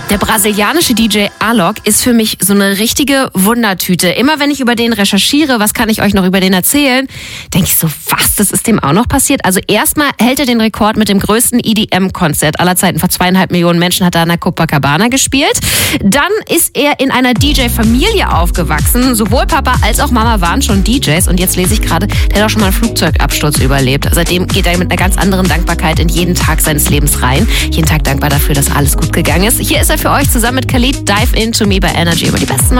Der brasilianische DJ Alok ist für mich so eine richtige Wundertüte. Immer wenn ich über den recherchiere, was kann ich euch noch über den erzählen, denke ich so, was, das ist dem auch noch passiert? Also erstmal hält er den Rekord mit dem größten EDM-Konzert aller Zeiten. Vor 2,5 Millionen Menschen hat er an der Copacabana gespielt. Dann ist er in einer DJ-Familie aufgewachsen. Sowohl Papa als auch Mama waren schon DJs. Und jetzt lese ich gerade, der hat auch schon mal einen Flugzeugabsturz überlebt. Seitdem geht er mit einer ganz anderen Dankbarkeit in jeden Tag seines Lebens rein. Jeden Tag dankbar dafür, dass alles gut gegangen ist. Hier ist er für euch zusammen mit Khalid, Dive Into Me bei Energy über die besten